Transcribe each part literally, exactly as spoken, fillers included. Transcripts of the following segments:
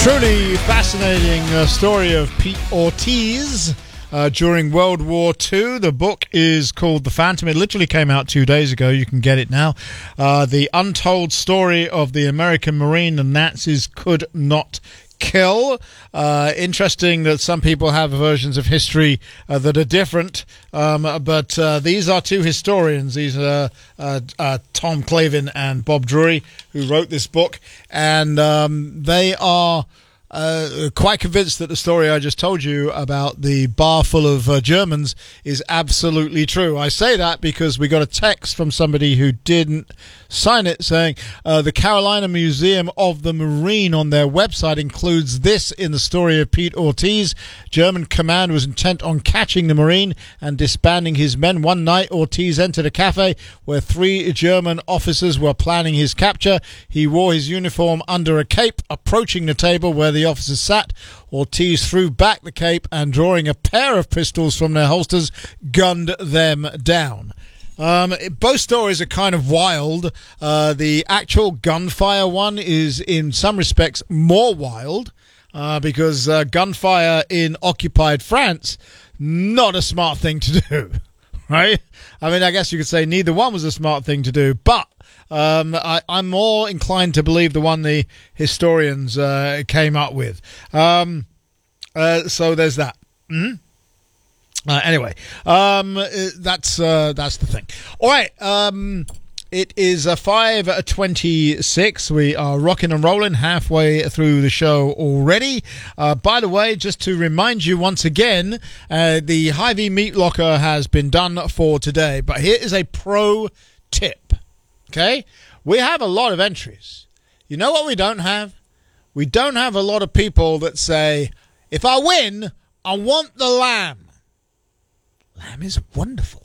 Truly fascinating uh, story of Pete Ortiz uh, during World War Two. The book is called The Phantom. It literally came out two days ago. You can get it now. Uh, the untold story of the American Marine the Nazis could not kill. Uh, interesting that some people have versions of history uh, that are different, um, but uh, these are two historians. These are uh, uh, Tom Clavin and Bob Drury, who wrote this book, and um, they are Uh, quite convinced that the story I just told you about the bar full of uh, Germans is absolutely true. I say that because we got a text from somebody who didn't sign it saying uh, the Carolina Museum of the Marine on their website includes this in the story of Pete Ortiz. German command was intent on catching the Marine and disbanding his men. One night, Ortiz entered a cafe where three German officers were planning his capture. He wore his uniform under a cape. Approaching the table where the officers sat, Ortiz threw back the cape and, drawing a pair of pistols from their holsters, gunned them down. Um, both stories are kind of wild. Uh, the actual gunfire one is, in some respects, more wild uh, because uh, gunfire in occupied France, not a smart thing to do, right? I mean, I guess you could say neither one was a smart thing to do, but Um, I, I'm more inclined to believe the one the historians uh, came up with. Um, uh, so there's that. Mm-hmm. Uh, anyway, um, that's uh, that's the thing. All right. Um, it is uh, five twenty-six. We are rocking and rolling halfway through the show already. Uh, by the way, just to remind you once again, uh, the Hy-Vee Meat Locker has been done for today. But here is a pro tip. Okay, we have a lot of entries. You know what we don't have? We don't have a lot of people that say, if I win, I want the lamb. Lamb is wonderful.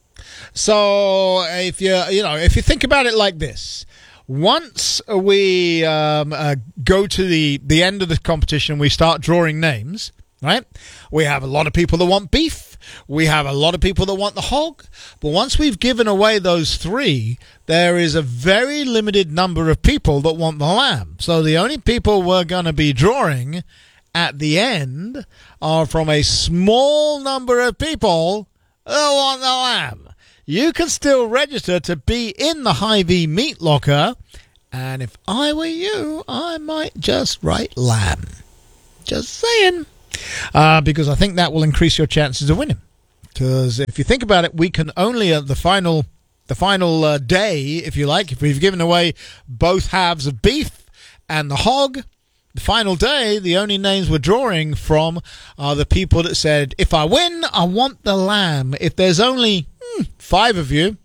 So if you, you know, if you think about it like this, once we um, uh, go to the, the end of the competition, we start drawing names, right? We have a lot of people that want beef. We have a lot of people that want the hog. But once we've given away those three, there is a very limited number of people that want the lamb. So the only people we're going to be drawing at the end are from a small number of people that want the lamb. You can still register to be in the Hy-Vee Meat Locker. And if I were you, I might just write lamb. Just saying. Uh, because I think that will increase your chances of winning. Because if you think about it, we can only at the final, the final uh, day, if you like, if we've given away both halves of beef and the hog, the final day, the only names we're drawing from are the people that said, if I win, I want the lamb. If there's only hmm, five of you,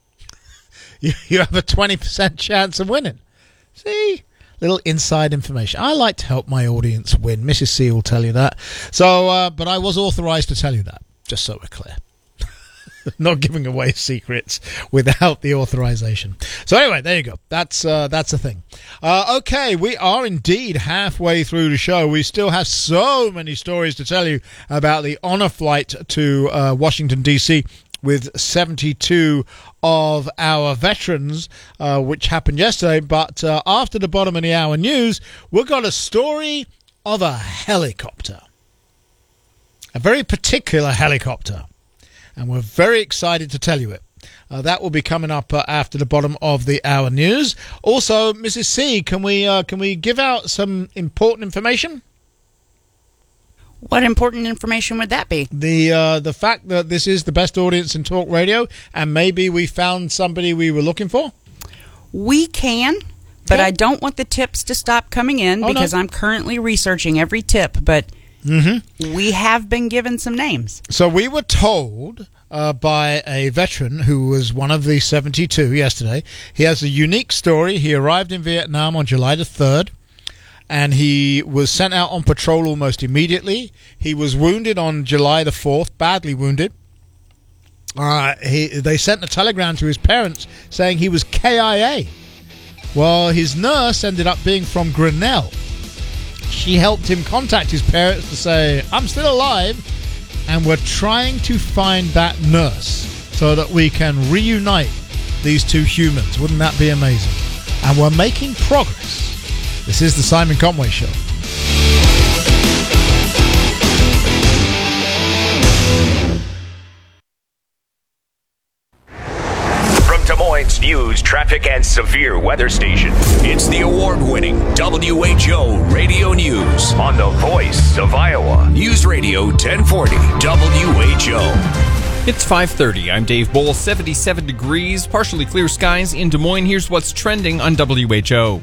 you, you have a twenty percent chance of winning. See? Little inside information. I like to help my audience win. Missus C will tell you that. So, uh, but I was authorized to tell you that, just so we're clear. Not giving away secrets without the authorization. So anyway, there you go. That's uh, that's the thing. Uh, okay, we are indeed halfway through the show. We still have so many stories to tell you about the honor flight to uh, Washington, D C with seventy-two of our veterans, uh, which happened yesterday. But uh, after the bottom of the hour news, we've got a story of a helicopter. A very particular helicopter. And we're very excited to tell you it. Uh, that will be coming up uh, after the bottom of the hour news. Also, Missus C, can we uh, can we give out some important information? What important information would that be? The uh, the fact that this is the best audience in talk radio, and maybe we found somebody we were looking for? We can, but Okay. I don't want the tips to stop coming in Oh, because no. I'm currently researching every tip, but Mm-hmm. we have been given some names. So we were told uh, by a veteran who was one of the seventy-two yesterday. He has a unique story. He arrived in Vietnam on July the third. And he was sent out on patrol almost immediately. He was wounded on July the fourth, badly wounded. Uh, he, they sent a telegram to his parents saying he was K I A. Well, his nurse ended up being from Grinnell. She helped him contact his parents to say, I'm still alive, and we're trying to find that nurse so that we can reunite these two humans. Wouldn't that be amazing? And we're making progress. This is the Simon Conway Show. latest news, traffic, and severe weather station. It's the award-winning W H O Radio News on the voice of Iowa. News Radio ten forty W H O. It's five thirty. I'm Dave Bull. seventy-seven degrees, partially clear skies in Des Moines. Here's what's trending on W H O.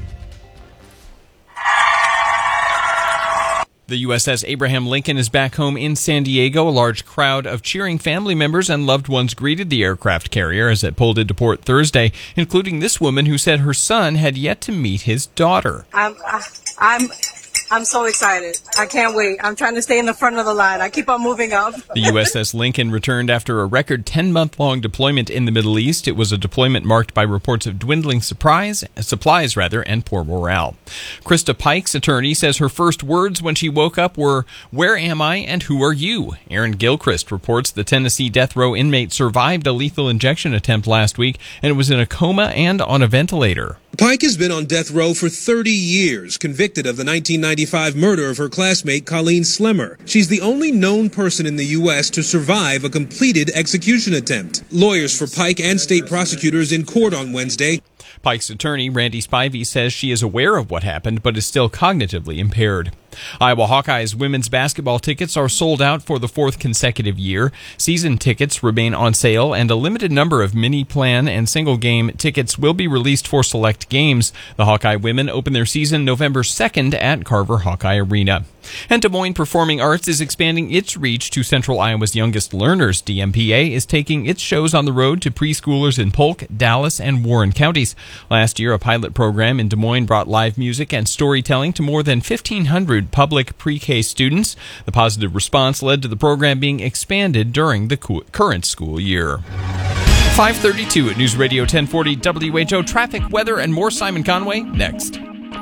The U S S Abraham Lincoln is back home in San Diego. A large crowd of cheering family members and loved ones greeted the aircraft carrier as it pulled into port Thursday, including this woman who said her son had yet to meet his daughter. I'm, I'm, I'm so excited. I can't wait. I'm trying to stay in the front of the line. I keep on moving up. The U S S Lincoln returned after a record ten-month-long deployment in the Middle East. It was a deployment marked by reports of dwindling surprise, supplies rather, and poor morale. Krista Pike's attorney says her first words when she woke up were, "Where am I and who are you?" Aaron Gilchrist reports the Tennessee death row inmate survived a lethal injection attempt last week and was in a coma and on a ventilator. Pike has been on death row for thirty years, convicted of the nineteen ninety-five murder of her classmate Colleen Slimmer. She's the only known person in the U S to survive a completed execution attempt. Lawyers for Pike and state prosecutors in court on Wednesday. Pike's attorney, Randy Spivey, says she is aware of what happened but is still cognitively impaired. Iowa Hawkeyes women's basketball tickets are sold out for the fourth consecutive year. Season tickets remain on sale, and a limited number of mini-plan and single-game tickets will be released for select games. The Hawkeye women open their season November second at Carver Hawkeye Arena. And Des Moines Performing Arts is expanding its reach to Central Iowa's youngest learners. D M P A is taking its shows on the road to preschoolers in Polk, Dallas, and Warren counties. Last year, a pilot program in Des Moines brought live music and storytelling to more than fifteen hundred public pre-K students. The positive response led to the program being expanded during the current school year. five thirty-two at News Radio ten forty W H O. Traffic, weather, and more. Simon Conway next.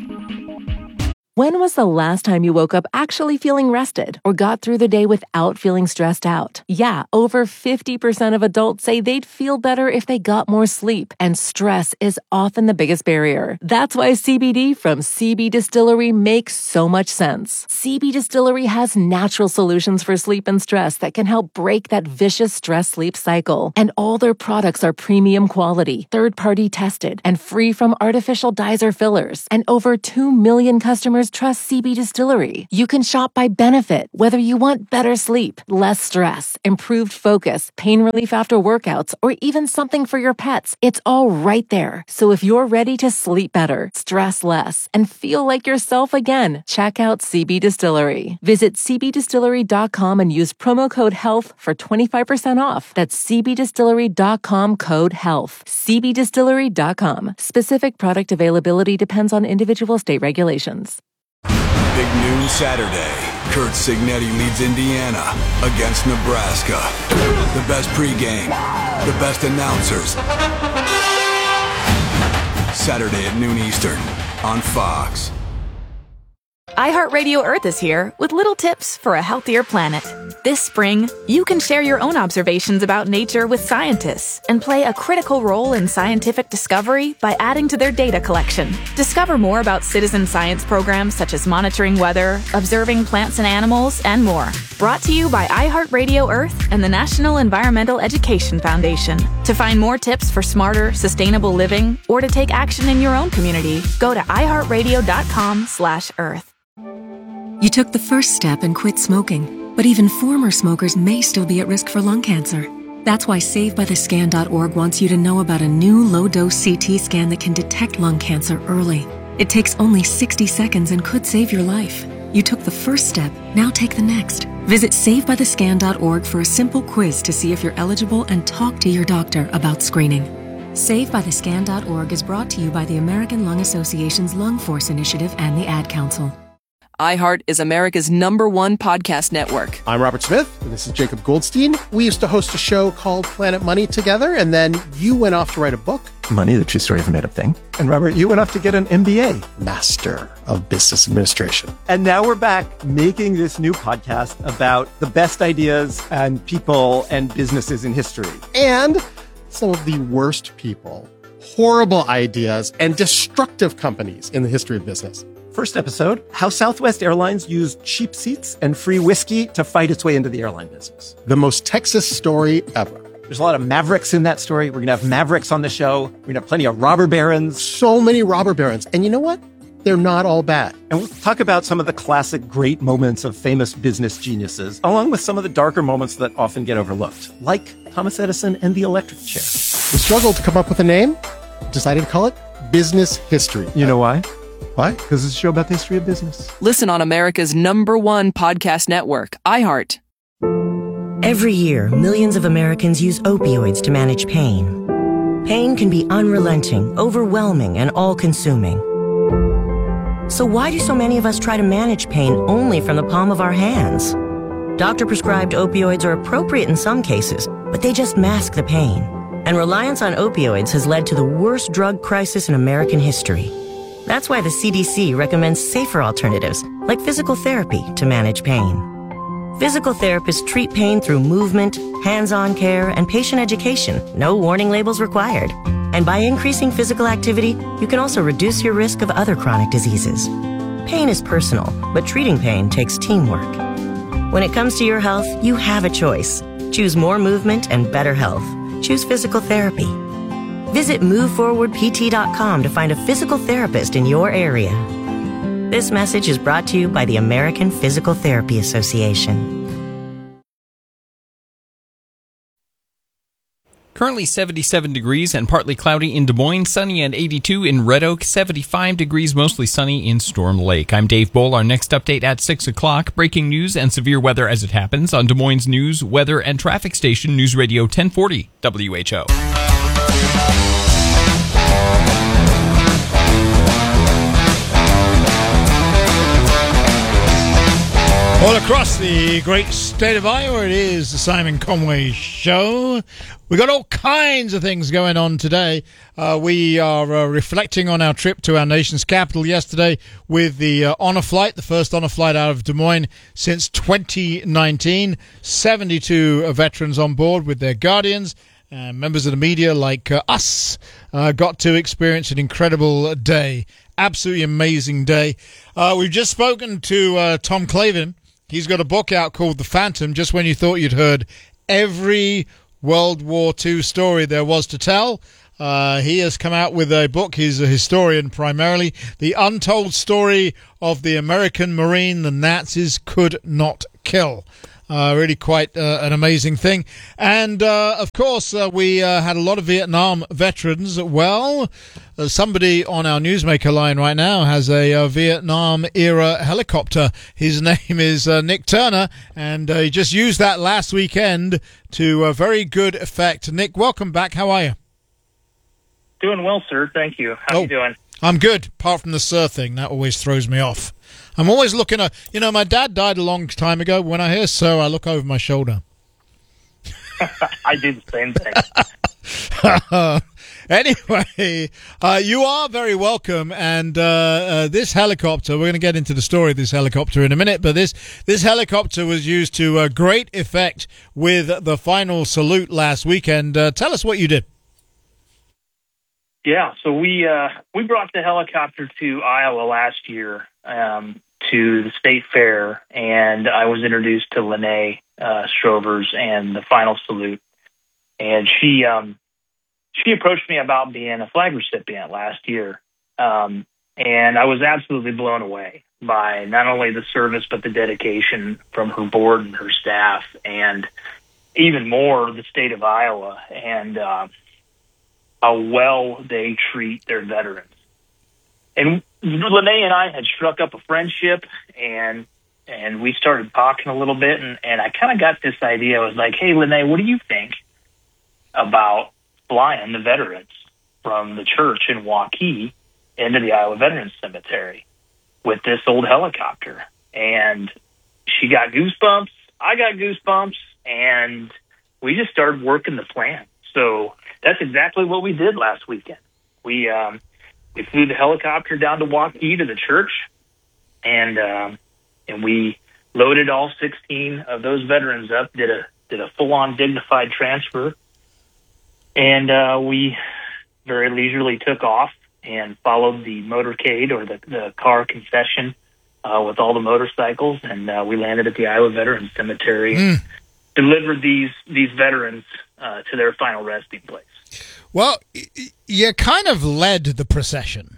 When was the last time you woke up actually feeling rested or got through the day without feeling stressed out? Yeah, over fifty percent of adults say they'd feel better if they got more sleep, and stress is often the biggest barrier. That's why C B D from C B Distillery makes so much sense. C B Distillery has natural solutions for sleep and stress that can help break that vicious stress-sleep cycle. And all their products are premium quality, third-party tested, and free from artificial dyes or fillers. And over two million customers trust C B Distillery. You can shop by benefit, whether you want better sleep, less stress, improved focus, pain relief after workouts, or even something for your pets. It's all right there. So if you're ready to sleep better, stress less, and feel like yourself again, check out C B Distillery. Visit c b distillery dot com and use promo code HEALTH for twenty-five percent off. That's c b distillery dot com code HEALTH. c b distillery dot com. Specific product availability depends on individual state regulations. Big noon Saturday. Kurt Signetti leads Indiana against Nebraska. The best pregame, the best announcers. Saturday at noon Eastern on Fox. iHeartRadio Earth is here with little tips for a healthier planet. This spring, you can share your own observations about nature with scientists and play a critical role in scientific discovery by adding to their data collection. Discover more about citizen science programs such as monitoring weather, observing plants and animals, and more. Brought to you by iHeartRadio Earth and the National Environmental Education Foundation. To find more tips for smarter, sustainable living or to take action in your own community, go to i heart radio dot com slash earth. You took the first step and quit smoking, but even former smokers may still be at risk for lung cancer. That's why save by the scan dot org wants you to know about a new low-dose C T scan that can detect lung cancer early. It takes only sixty seconds and could save your life. You took the first step, now take the next. Visit save by the scan dot org for a simple quiz to see if you're eligible and talk to your doctor about screening. save by the scan dot org is brought to you by the American Lung Association's Lung Force Initiative and the Ad Council. iHeart is America's number one podcast network. I'm Robert Smith, and this is Jacob Goldstein. We used to host a show called Planet Money together, and then you went off to write a book. Money, the true story of a made-up thing. And Robert, you went off to get an M B A. Master of Business Administration. And now we're back making this new podcast about the best ideas and people and businesses in history. And some of the worst people, horrible ideas, and destructive companies in the history of business. First episode, how Southwest Airlines used cheap seats and free whiskey to fight its way into the airline business. The most Texas story ever. There's a lot of mavericks in that story. We're going to have mavericks on the show. We're going to have plenty of robber barons. So many robber barons. And you know what? They're not all bad. And we'll talk about some of the classic great moments of famous business geniuses, along with some of the darker moments that often get overlooked, like Thomas Edison and the electric chair. We struggled to come up with a name, decided to call it Business History. You know why? Why? Because it's a show about the history of business. Listen on America's number one podcast network, iHeart. Every year, millions of Americans use opioids to manage pain. Pain can be unrelenting, overwhelming, and all-consuming. So why do so many of us try to manage pain only from the palm of our hands? Doctor-prescribed opioids are appropriate in some cases, but they just mask the pain. And reliance on opioids has led to the worst drug crisis in American history. That's why the C D C recommends safer alternatives, like physical therapy, to manage pain. Physical therapists treat pain through movement, hands-on care, and patient education. No warning labels required. And by increasing physical activity, you can also reduce your risk of other chronic diseases. Pain is personal, but treating pain takes teamwork. When it comes to your health, you have a choice. Choose more movement and better health. Choose physical therapy. Visit move forward p t dot com to find a physical therapist in your area. This message is brought to you by the American Physical Therapy Association. Currently seventy-seven degrees and partly cloudy in Des Moines, sunny and eighty-two in Red Oak, seventy-five degrees, mostly sunny in Storm Lake. I'm Dave Bull. Our next update at six o'clock. Breaking news and severe weather as it happens on Des Moines News, Weather, and Traffic Station, News Radio ten forty W H O. All across the great state of Iowa, it is the Simon Conway Show. We got all kinds of things going on today. Uh, we are uh, reflecting on our trip to our nation's capital yesterday with the uh, honor flight, the first honor flight out of Des Moines since twenty nineteen. seventy-two veterans on board with their guardians. Uh, members of the media like uh, us uh, got to experience an incredible day. Absolutely amazing day. Uh, we've just spoken to uh, Tom Clavin. He's got a book out called The Phantom, just when you thought you'd heard every World War Two story there was to tell. Uh, he has come out with a book. He's a historian primarily. The Untold Story of the American Marine the Nazis Could Not Kill. Uh, really quite uh, an amazing thing. And, uh, of course, uh, we uh, had a lot of Vietnam veterans. Well, uh, somebody on our Newsmaker line right now has a uh, Vietnam-era helicopter. His name is uh, Nick Turner, and uh, he just used that last weekend to uh, very good effect. Nick, welcome back. How are you? Doing well, sir. Thank you. How oh, are you doing? I'm good, apart from the sir thing. That always throws me off. I'm always looking at, you know, my dad died a long time ago. When I hear sir, I look over my shoulder. I do the same thing. Anyway, uh, you are very welcome. And uh, uh, this helicopter, we're going to get into the story of this helicopter in a minute, but this, this helicopter was used to uh, great effect with the final salute last weekend. Uh, tell us what you did. Yeah, so we uh, we brought the helicopter to Iowa last year um, to the state fair, and I was introduced to Lene uh, Strovers and the final salute. And she um, she approached me about being a flag recipient last year, um, and I was absolutely blown away by not only the service but the dedication from her board and her staff, and even more the state of Iowa and uh, how well they treat their veterans. And Lene and I had struck up a friendship, and and we started talking a little bit, and, and I kind of got this idea. I was like, hey, Lene, what do you think about flying the veterans from the church in Waukee into the Iowa Veterans Cemetery with this old helicopter? And she got goosebumps. I got goosebumps, and we just started working the plan. So that's exactly what we did last weekend. We um, we flew the helicopter down to Waukee to the church, and um, and we loaded all sixteen of those veterans up. Did a did a full on dignified transfer, and uh, we very leisurely took off and followed the motorcade or the the car concession uh, with all the motorcycles, and uh, we landed at the Iowa Veterans Cemetery. Mm. Delivered these these veterans uh, to their final resting place. Well, y- you kind of led the procession.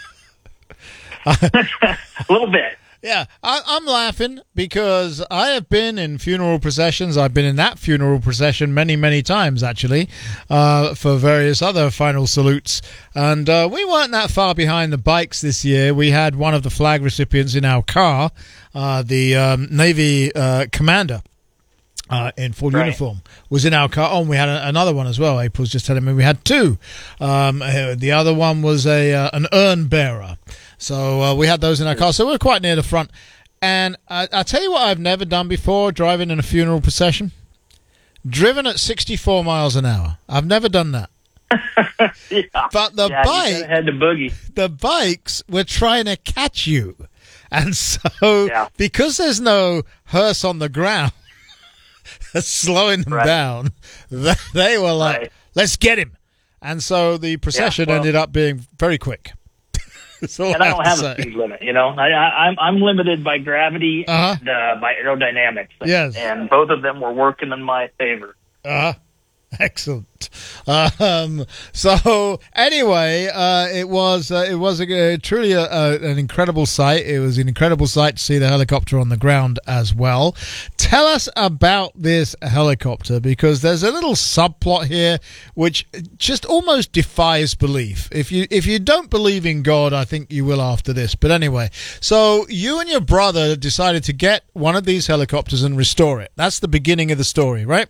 A little bit. Yeah, I, I'm laughing because I have been in funeral processions. I've been in that funeral procession many, many times, actually, uh, for various other final salutes. And uh, we weren't that far behind the bikes this year. We had one of the flag recipients in our car, uh, the um, Navy uh, commander. Uh, in full right. uniform was in our car. Oh, and we had a, another one as well. April's just telling me we had two. Um, uh, the other one was a uh, an urn bearer. So uh, we had those in our car. So we were quite near the front. And I, I'll tell you what I've never done before, driving in a funeral procession. Driven at sixty-four miles an hour. I've never done that. yeah. But the yeah, bike, had to boogie. the bikes were trying to catch you. And so yeah. because there's no hearse on the ground, slowing them right. down, they were like, right. let's get him. And so the procession yeah, well, ended up being very quick. and I, I don't have a speed limit, you know. I, I, I'm I'm limited by gravity uh-huh. and uh, by aerodynamics. Yes. And both of them were working in my favor. Uh-huh. Excellent. Um, so anyway, uh, it was uh, it was a, truly a, a, an incredible sight. It was an incredible sight to see the helicopter on the ground as well. Tell us about this helicopter, because there's a little subplot here which just almost defies belief. If you if you don't believe in God, I think you will after this. But anyway, so you and your brother decided to get one of these helicopters and restore it. That's the beginning of the story, right?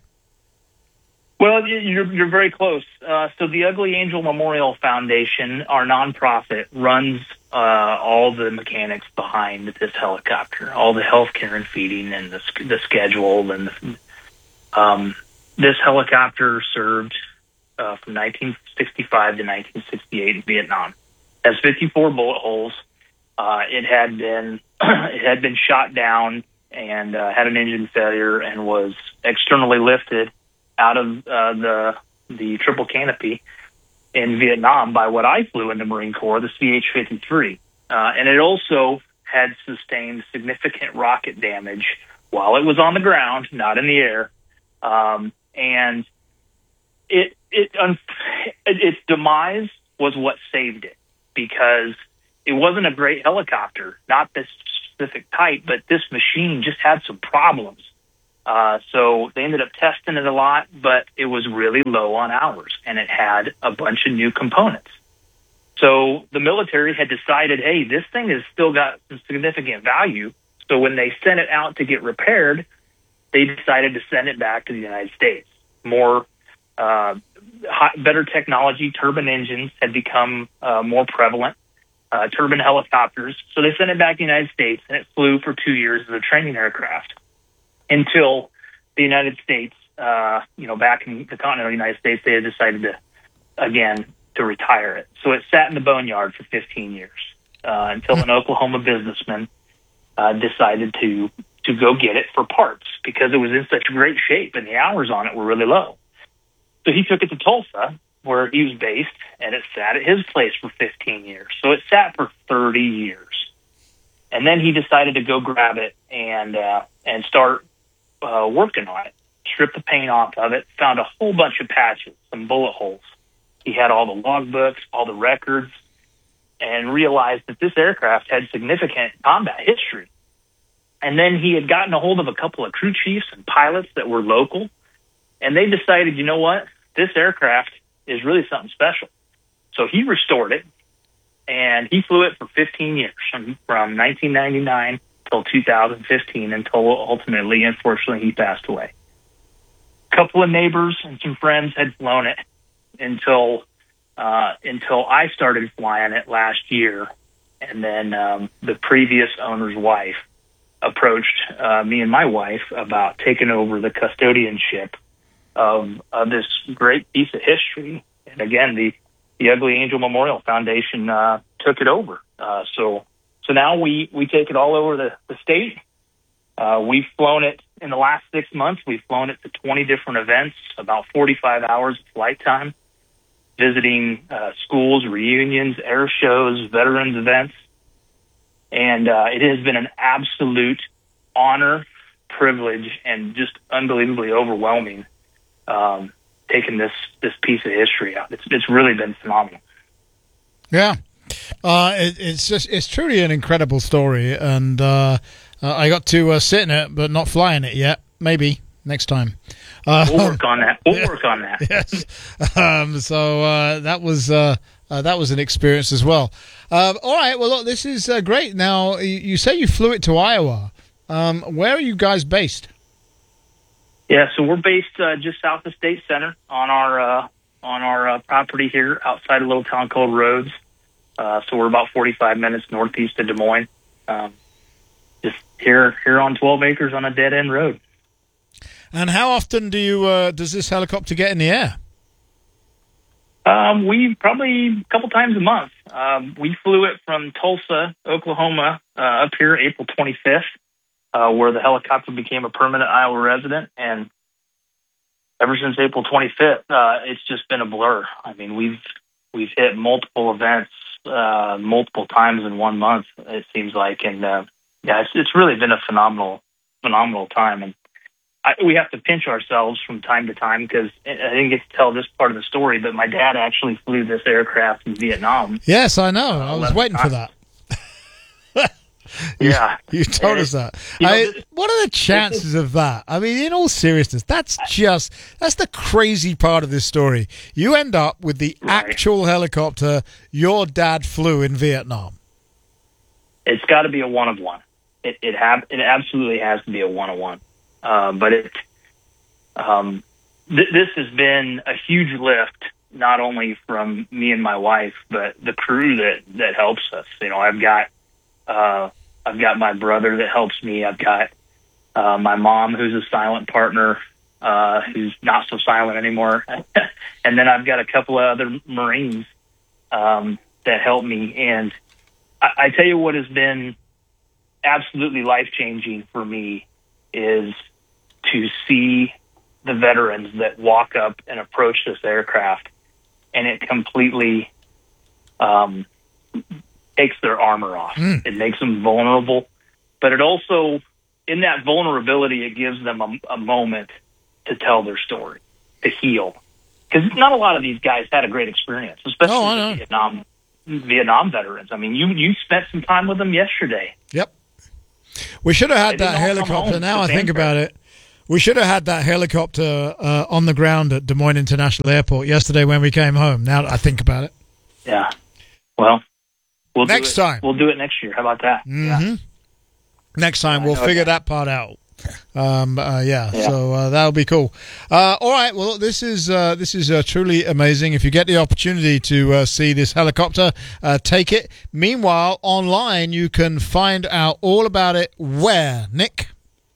Well, you're you're very close. Uh, so the Ugly Angel Memorial Foundation, our nonprofit, runs uh, all the mechanics behind this helicopter, all the healthcare and feeding, and the the schedule. And the, um, this helicopter served uh, from nineteen sixty-five to nineteen sixty-eight in Vietnam. It has fifty-four bullet holes. Uh, it had been it had been shot down and uh, had an engine failure and was externally lifted out of uh, the the triple canopy in Vietnam by what I flew in the Marine Corps, the C H fifty-three. Uh, and it also had sustained significant rocket damage while it was on the ground, not in the air. Um, and it, it, um, its demise was what saved it, because it wasn't a great helicopter, not this specific type, but this machine just had some problems. Uh, so they ended up testing it a lot, but it was really low on hours, and it had a bunch of new components. So the military had decided, hey, this thing has still got some significant value. So when they sent it out to get repaired, they decided to send it back to the United States. More, uh, hot, better technology, turbine engines had become uh, more prevalent, uh, turbine helicopters. So they sent it back to the United States, and it flew for two years as a training aircraft, until the United States, uh, you know, back in the continental United States, they had decided to, again, to retire it. So it sat in the boneyard for fifteen years uh, until an Oklahoma businessman uh, decided to to go get it for parts, because it was in such great shape and the hours on it were really low. So he took it to Tulsa, where he was based, and it sat at his place for fifteen years. So it sat for thirty years. And then he decided to go grab it and uh, and start Uh, working on it, stripped the paint off of it, found a whole bunch of patches, some bullet holes. He had all the logbooks, all the records, and realized that this aircraft had significant combat history. And then he had gotten a hold of a couple of crew chiefs and pilots that were local, and they decided, you know what, this aircraft is really something special. So he restored it, and he flew it for fifteen years, from, from nineteen ninety-nine till two thousand fifteen, until ultimately, unfortunately, he passed away. A couple of neighbors and some friends had flown it until uh, until I started flying it last year, and then um, the previous owner's wife approached uh, me and my wife about taking over the custodianship of, of this great piece of history. And again, the, the Ugly Angel Memorial Foundation uh, took it over. Uh, so so now we, we take it all over the, the state. Uh, we've flown it in the last six months. We've flown it to twenty different events, about forty-five hours of flight time, visiting uh, schools, reunions, air shows, veterans events. And uh, it has been an absolute honor, privilege, and just unbelievably overwhelming um, taken this this piece of history out. It's it's really been phenomenal. Yeah, uh, it, it's just it's truly an incredible story, and uh, uh, I got to uh, sit in it, but not fly in it yet. Maybe next time. Uh, We'll work on that. We'll work on that. Yes. Um, so uh, that was uh, uh, that was an experience as well. Um, all right. Well, look, this is uh, great. Now you, you say you flew it to Iowa. Um, where are you guys based? Yeah, so we're based uh, just south of State Center on our uh, on our uh, property here outside a little town called Rhodes. Uh, so we're about forty-five minutes northeast of Des Moines. Um, just here here on twelve acres on a dead end road. And how often do you uh, does this helicopter get in the air? Um, we probably a couple times a month. Um, we flew it from Tulsa, Oklahoma, uh, up here April twenty-fifth, uh, where the helicopter became a permanent Iowa resident. And ever since April twenty-fifth, uh, it's just been a blur. I mean, we've we've hit multiple events, uh, multiple times in one month. It seems like, and uh, yeah, it's it's really been a phenomenal, phenomenal time. And I, we have to pinch ourselves from time to time because I didn't get to tell this part of the story, but my dad actually flew this aircraft in Vietnam. Yes, I know. I was waiting for that. you, Yeah. You told us that. You know, I, this- what are the chances of that? I mean, in all seriousness, that's just, that's the crazy part of this story. You end up with the actual helicopter your dad flew in Vietnam. It's got to be a one of one. It it, have, it absolutely has to be a one of one. Uh, but it, um, th- this has been a huge lift, not only from me and my wife, but the crew that, that helps us. You know, I've got, uh, I've got my brother that helps me. I've got, uh, my mom, who's a silent partner, uh, who's not so silent anymore. And then I've got a couple of other Marines, um, that help me. And I, I tell you what has been absolutely life-changing for me is to see the veterans that walk up and approach this aircraft, and it completely um, takes their armor off. Mm. It makes them vulnerable, but it also, in that vulnerability, it gives them a, a moment to tell their story, to heal. Because not a lot of these guys had a great experience, especially Oh, I the know. Vietnam Vietnam veterans. I mean, you you spent some time with them yesterday. Yep. We should have had They that didn't all come helicopter. home Now to I think fanfare. about it. We should have had that helicopter uh, on the ground at Des Moines International Airport yesterday when we came home. Now that I think about it. Yeah. Well, we'll Next do it. time. We'll do it next year. How about that? Yeah. hmm Next time I we'll know figure that. that part out. Um, uh, yeah, Yeah. so uh, that'll be cool. Uh, all right, well, this is uh, this is uh, truly amazing. If you get the opportunity to uh, see this helicopter, uh, take it. Meanwhile, online you can find out all about it. Where, Nick?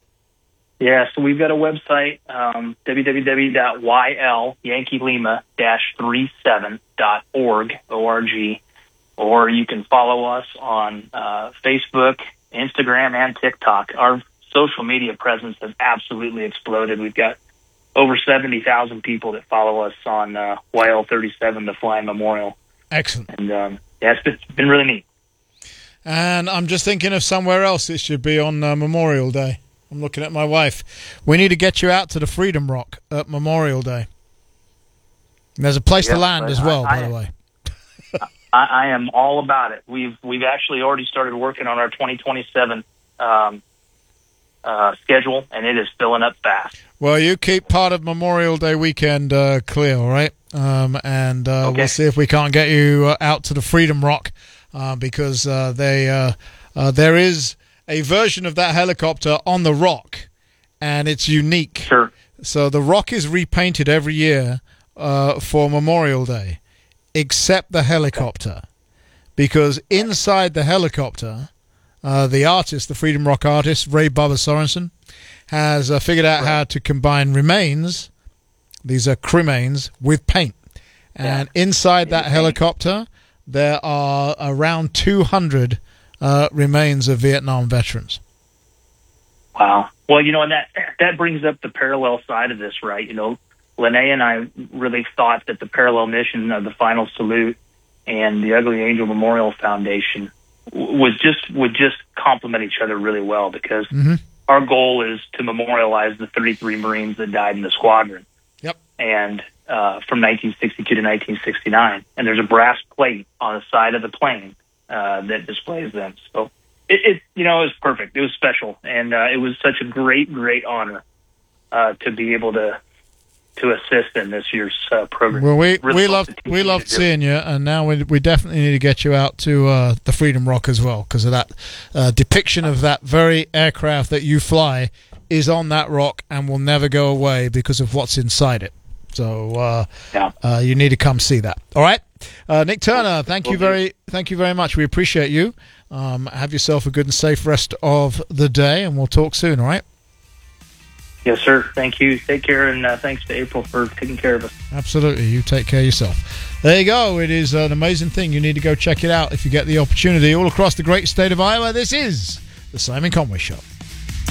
Yeah, so we've got a website, um, w w w dot y l yankee lima dash thirty-seven dot org, O R G, or you can follow us on uh, Facebook, Instagram, and TikTok. Our social media presence has absolutely exploded. We've got over seventy thousand people that follow us on uh, Y L thirty-seven, the Flying Memorial. Excellent. And um, yeah, it's been, it's been really neat. And I'm just thinking of somewhere else it should be on uh, Memorial Day. I'm looking at my wife. We need to get you out to the Freedom Rock at Memorial Day. And there's a place Yeah, to land but as well, I- by I- the way. I, I am all about it. We've we've actually already started working on our twenty twenty-seven um, uh, schedule, and it is filling up fast. Well, you keep part of Memorial Day weekend uh, clear, all right? Um, and uh, Okay. we'll see if we can't get you uh, out to the Freedom Rock uh, because uh, they uh, uh, there is a version of that helicopter on the Rock, and it's unique. Sure. So the Rock is repainted every year uh, for Memorial Day, except the helicopter, because inside the helicopter, uh, the artist, the Freedom Rock artist, Ray Bubba Sorensen, has uh, figured out how to combine remains, these are cremains, with paint. And inside that helicopter, there are around two hundred uh, remains of Vietnam veterans. Wow. Well, you know, and that that brings up the parallel side of this, right? You know, Lene and I really thought that the parallel mission of the Final Salute and the Ugly Angel Memorial Foundation w- was just would just complement each other really well because Mm-hmm. our goal is to memorialize the thirty-three Marines that died in the squadron. Yep. And uh, from nineteen sixty-two to nineteen sixty-nine, and there's a brass plate on the side of the plane uh, that displays them. So it, it, you know, it was perfect. It was special, and uh, it was such a great, great honor uh, to be able to to assist in this year's uh, program. Well, we Really we loved loved the we team loved to do it. seeing you, and now we we definitely need to get you out to uh, the Freedom Rock as well, because of that uh, depiction of that very aircraft that you fly is on that rock and will never go away because of what's inside it. So uh, yeah. uh, you need to come see that. All right, uh, Nick Turner, thank you very thank you very much. We appreciate you. Um, have yourself a good and safe rest of the day, and we'll talk soon. All right. Yes, sir. Thank you. Take care, and uh, thanks to April for taking care of us. Absolutely. You take care of yourself. There you go. It is an amazing thing. You need to go check it out if you get the opportunity. All across the great state of Iowa, this is the Simon Conway Show.